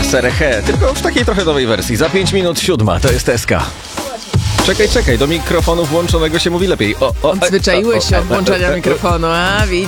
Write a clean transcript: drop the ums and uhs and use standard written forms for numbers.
Serehe, tylko w takiej trochę nowej wersji. Za 5 minut 7, to jest SK. Czekaj, do mikrofonu włączonego się mówi lepiej. Odzwyczaiłeś się od włączania mikrofonu, a widzisz.